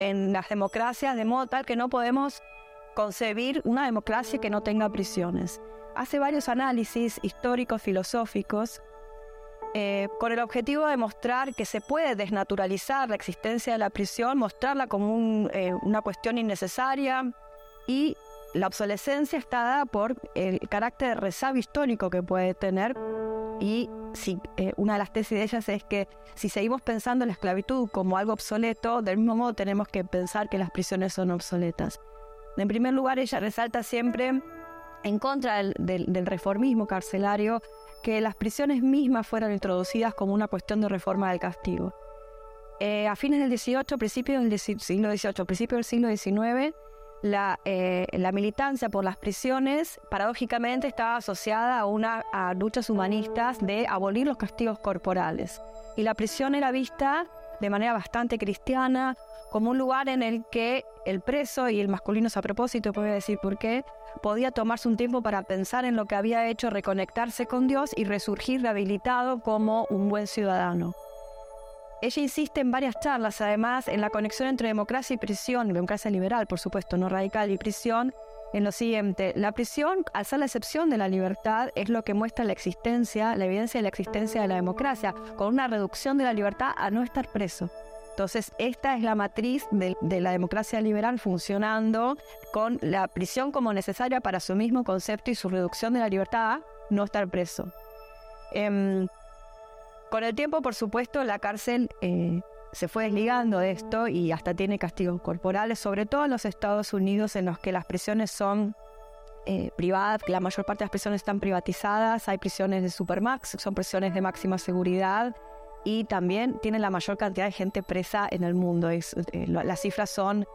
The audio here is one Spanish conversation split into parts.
en las democracias de modo tal que no podemos concebir una democracia que no tenga prisiones. Hace varios análisis históricos, filosóficos, con el objetivo de mostrar que se puede desnaturalizar la existencia de la prisión, mostrarla como una cuestión innecesaria, y la obsolescencia está dada por el carácter de resabio histórico que puede tener. Y una de las tesis de ellas es que si seguimos pensando en la esclavitud como algo obsoleto, del mismo modo tenemos que pensar que las prisiones son obsoletas. En primer lugar, ella resalta siempre, en contra del reformismo carcelario, que las prisiones mismas fueran introducidas como una cuestión de reforma del castigo. A fines del XVIII, principios del siglo XVIII, principios del siglo XIX, la militancia por las prisiones paradójicamente estaba asociada a luchas humanistas de abolir los castigos corporales, y la prisión era vista de manera bastante cristiana como un lugar en el que el preso, y el masculino es a propósito, voy a decir por qué, podía tomarse un tiempo para pensar en lo que había hecho, reconectarse con Dios y resurgir rehabilitado como un buen ciudadano. Ella insiste en varias charlas, además, en la conexión entre democracia y prisión, democracia liberal, por supuesto, no radical, y prisión, en lo siguiente: la prisión, al ser la excepción de la libertad, es lo que muestra la evidencia de la existencia de la democracia, con una reducción de la libertad a no estar preso. Entonces, esta es la matriz de la democracia liberal, funcionando con la prisión como necesaria para su mismo concepto y su reducción de la libertad a no estar preso. Con el tiempo, por supuesto, la cárcel se fue desligando de esto y hasta tiene castigos corporales, sobre todo en los Estados Unidos, en los que las prisiones son privadas, la mayor parte de las prisiones están privatizadas. Hay prisiones de supermax, son prisiones de máxima seguridad, y también tienen la mayor cantidad de gente presa en el mundo. Las cifras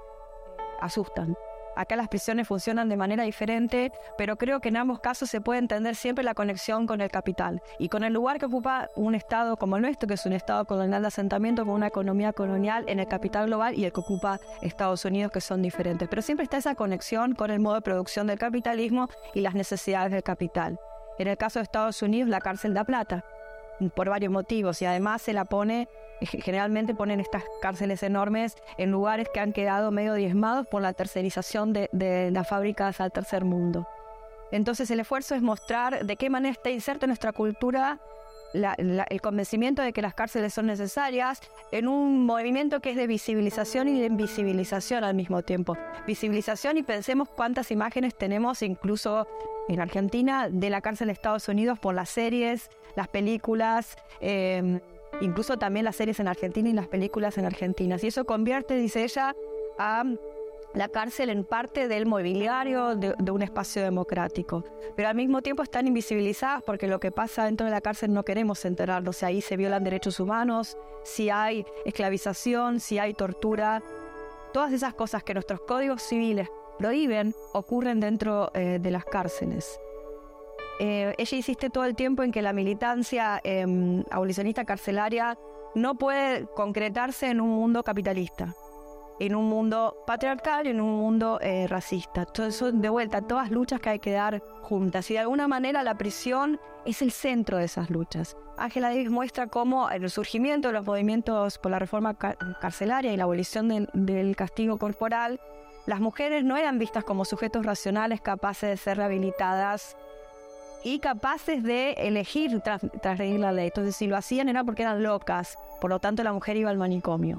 asustan. Acá las prisiones funcionan de manera diferente, pero creo que en ambos casos se puede entender siempre la conexión con el capital y con el lugar que ocupa un estado como el nuestro, que es un estado colonial de asentamiento con una economía colonial en el capital global, y el que ocupa Estados Unidos, que son diferentes. Pero siempre está esa conexión con el modo de producción del capitalismo y las necesidades del capital. En el caso de Estados Unidos, la cárcel da plata, por varios motivos, y además generalmente ponen estas cárceles enormes en lugares que han quedado medio diezmados por la tercerización de las fábricas al tercer mundo. Entonces el esfuerzo es mostrar de qué manera está inserto en nuestra cultura el convencimiento de que las cárceles son necesarias, en un movimiento que es de visibilización y de invisibilización al mismo tiempo. Visibilización, y pensemos cuántas imágenes tenemos incluso en Argentina de la cárcel de Estados Unidos por las series, las películas, incluso también las series en Argentina y las películas en Argentina. Y eso convierte, dice ella, a la cárcel en parte del mobiliario de un espacio democrático. Pero al mismo tiempo están invisibilizadas, porque lo que pasa dentro de la cárcel no queremos enterarnos. Ahí se violan derechos humanos, si hay esclavización, si hay tortura. Todas esas cosas que nuestros códigos civiles prohíben ocurren dentro de las cárceles. Ella insiste todo el tiempo en que la militancia abolicionista carcelaria no puede concretarse en un mundo capitalista, en un mundo patriarcal, en un mundo racista. Entonces son, de vuelta, todas luchas que hay que dar juntas, y de alguna manera la prisión es el centro de esas luchas. Angela Davis muestra cómo el surgimiento de los movimientos por la reforma carcelaria y la abolición del castigo corporal, las mujeres no eran vistas como sujetos racionales capaces de ser rehabilitadas y capaces de elegir transgredir la ley. Entonces, si lo hacían era porque eran locas, por lo tanto la mujer iba al manicomio.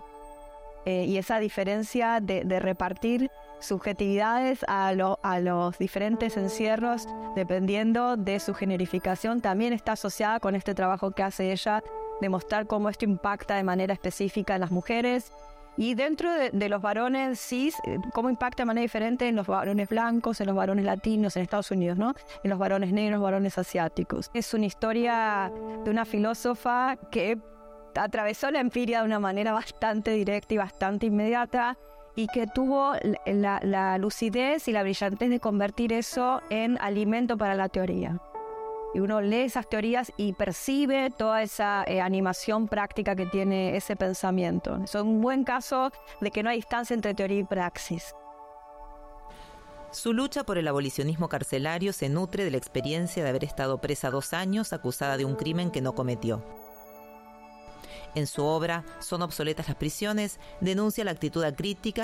Y esa diferencia de repartir subjetividades a los diferentes encierros, dependiendo de su generificación, también está asociada con este trabajo que hace ella, de mostrar cómo esto impacta de manera específica en las mujeres, y dentro de los varones cis, cómo impacta de manera diferente en los varones blancos, en los varones latinos, en Estados Unidos, ¿no? En los varones negros, varones asiáticos. Es una historia de una filósofa que atravesó la empiria de una manera bastante directa y bastante inmediata, y que tuvo la lucidez y la brillantez de convertir eso en alimento para la teoría. Y uno lee esas teorías y percibe toda esa animación práctica que tiene ese pensamiento. Es un buen caso de que no hay distancia entre teoría y praxis. Su lucha por el abolicionismo carcelario se nutre de la experiencia de haber estado presa 2 años acusada de un crimen que no cometió. En su obra Son obsoletas las prisiones, denuncia la actitud acrítica